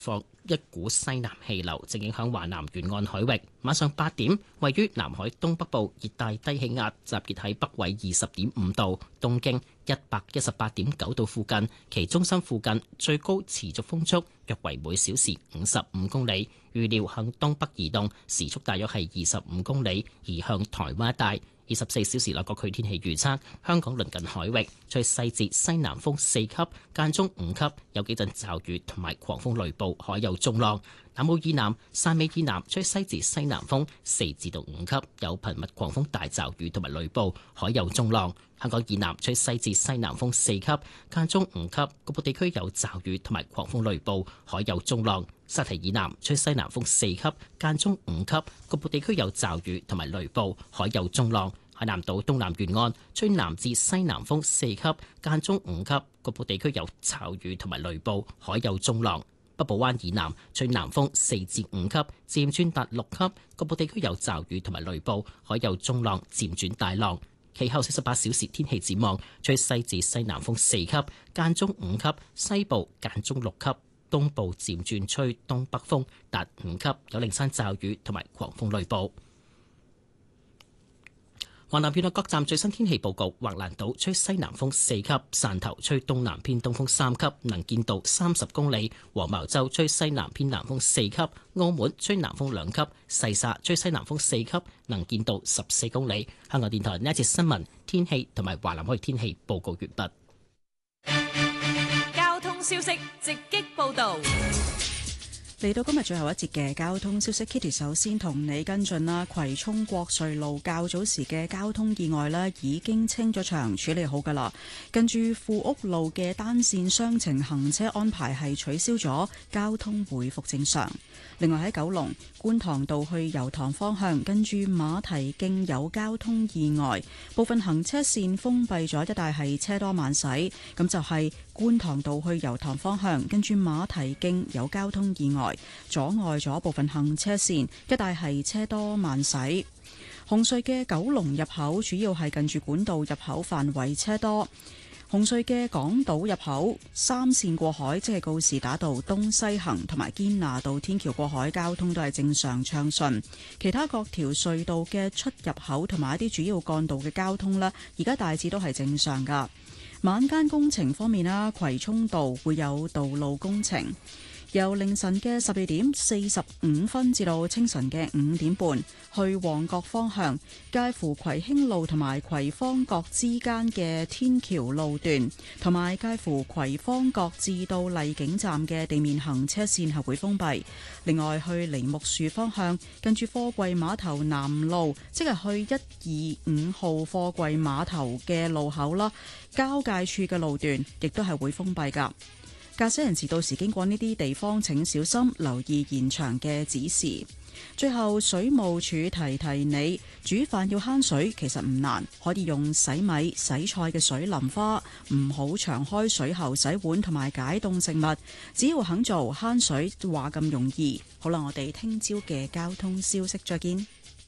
放一股西南氣流正影響華南沿岸海域。晚上8點，位於南海東北部熱帶低氣壓集結喺北緯20.5度、東經118.9度附近，其中心附近最高持續風速約為每小時55公里，預料向東北移動，時速大約係25公里，移向台灣一帶。24小時內各區天氣預測：香港鄰近海域吹西至西南風4級，間中5級，有幾陣驟雨同埋狂風雷暴，海有中浪。南澳以南、汕尾以南吹西至西南風4至5級，有頻密狂風大驟雨同埋雷暴，海有中浪。香港以南吹西至西南風4級，間中5級，局部地區有驟雨同埋狂風雷暴，海有中浪。沙堤以南吹西南風4級，間中5級，局部地區有驟雨同埋雷暴，海有中浪。海南島東南沿岸吹南至西南風4級，間中5級，局部地區有驟雨同埋雷暴，海有中浪。北部灣以南吹南風4至5級，漸轉達6級，局部地區有驟雨同埋雷暴，海有中浪，漸轉大浪。其後48小時天氣展望，吹西至西南風4級，間中5級，西部間中6級，東部漸轉吹東北風達5級，有零散驟雨同埋狂風雷暴。華南沿岸各站最新天氣報告：橫瀾島吹西南風4級，汕頭吹東南偏東風3級，能見度30公里；黃茅洲吹西南偏南風4級，澳門吹南風2級，細沙吹西南風4級，能見度14公里。香港電台呢一節新聞天氣同埋華南海天氣報告完畢。 交通消息直擊報道。 嚟到今日最後一節嘅交通消息 ，Kitty 首先同你跟進啦。葵涌國瑞路較早時嘅交通意外呢已經清咗場，處理好噶啦。近住富屋路嘅單線雙程行車安排係取消咗，交通回復正常。另外喺九龍觀塘道去油塘方向，近住馬蹄徑有交通意外，部分行車線封閉咗，一帶係車多慢駛。咁就係觀塘道去油塘方向，近住馬蹄徑有交通意外，阻礙咗部分行車線，一帶係車多慢駛。紅隧嘅九龍入口主要係近住管道入口範圍車多。紅隧嘅港島入口三線過海，即係告士打道東西行同埋堅拿道天橋過海交通都係正常暢順。其他各條隧道嘅出入口同埋一啲主要幹道嘅交通呢，而家大致都係正常噶。晚間工程方面啦，葵涌道會有道路工程。由凌晨嘅12:45至到清晨嘅5點半，去旺角方向，介乎葵興路同埋葵芳角之間嘅天橋路段，同埋介乎葵芳角至到荔景站嘅地面行車線係會封閉。另外，去梨木樹方向，近住貨櫃碼頭南路，即係去125號貨櫃碼頭嘅路口啦，交界處嘅路段亦都係會封閉㗎。駕駛人士到時經過呢啲地方請小心，留意現場嘅指示。最後，水務署提提你，煮飯要慳水其實唔難，可以用洗米、洗菜嘅水淋花，唔好長開水喉洗碗同埋解凍食物，只要肯做，慳水話咁容易。好啦，我哋聽朝嘅交通消息再見。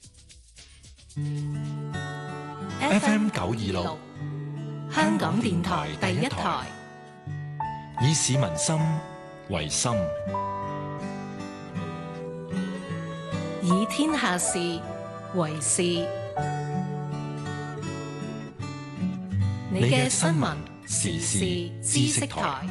FM 926 香港電台第一台， 以市民心為心， 以天下事為事。你嘅新聞時事知識台。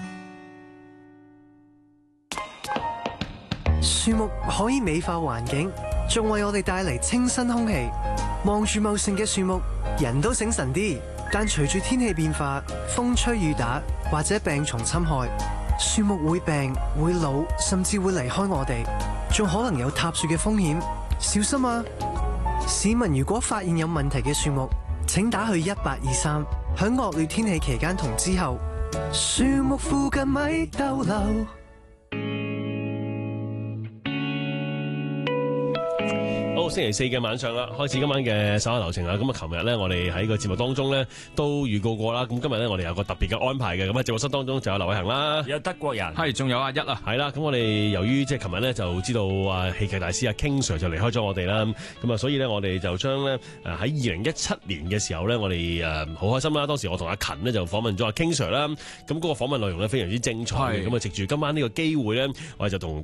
樹木可以美化環境，仲為我哋帶嚟清新空氣。望住茂盛嘅樹木，人都醒神啲。但隨住天氣變化，風吹雨打或者病蟲侵害，樹木會病、會老，甚至會離開我哋，仲可能有塌樹嘅風險。小心啊！市民如果發現有問題嘅樹木，請打去1823。響惡劣天氣期間同之後，樹木附近咪逗留。 好，星期四嘅晚上啦，開始今晚嘅稍後流程啦。咁啊，琴日咧，我哋喺個節目當中咧都預告過啦。咁今日咧，我哋有個特別嘅安排嘅。咁喺節目室當中就有劉偉恒啦， 有德國人， 係仲有阿一啊， 係啦。咁我哋由於即係琴日咧就知道啊，戲劇大師啊 King Sir 就離開咗我哋啦。咁啊，所以咧我哋就將咧喺2017年嘅時候咧，我哋好開心啦。當時我同阿勤呢就訪問咗阿 King Sir 啦。咁嗰個訪問內容咧非常之精彩嘅。咁啊，藉住今晚呢個機會咧，我哋就同